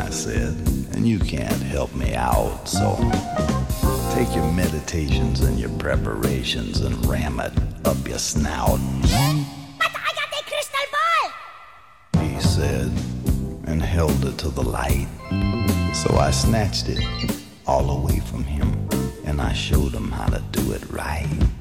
I said, and you can't help me out, so take your meditations and your preparations and ram it up your snout. But I got a crystal ball! He said, and held it to the light. So I snatched it all away from him, and I showed him how to do it right.